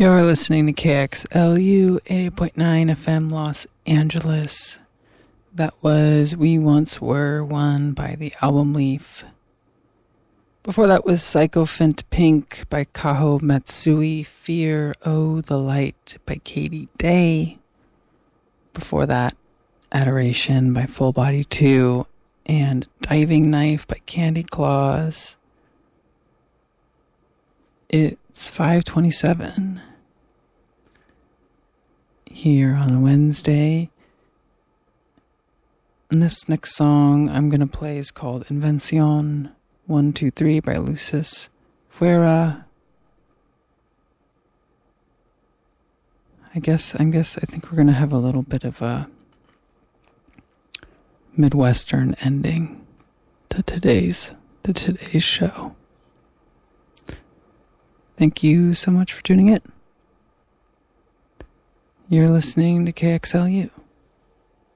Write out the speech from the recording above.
You're listening to KXLU 80.9 FM Los Angeles. That was We Once Were One by the album Leaf. Before that was Psychophant Pink by Kaho Matsui, Fear, Oh the Light by Katie Day. Before that, Adoration by Full Body 2 and Diving Knife by Candy Claus. It's 5:27 here on a Wednesday. And this next song I'm going to play is called Invención 123 by Lucis Fuera. I think we're going to have a little bit of a Midwestern ending to today's show. Thank you so much for tuning in. You're listening to KXLU.